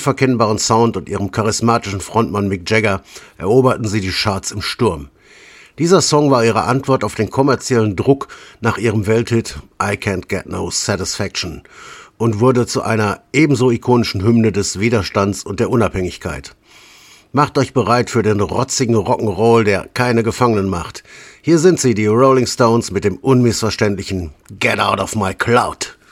unverkennbaren Sound und ihrem charismatischen Frontmann Mick Jagger eroberten sie die Charts im Sturm. Dieser Song war ihre Antwort auf den kommerziellen Druck nach ihrem Welthit I Can't Get No Satisfaction und wurde zu einer ebenso ikonischen Hymne des Widerstands und der Unabhängigkeit. Macht euch bereit für den rotzigen Rock'n'Roll, der keine Gefangenen macht. Hier sind sie, die Rolling Stones, mit dem unmissverständlichen Get Out of My Cloud.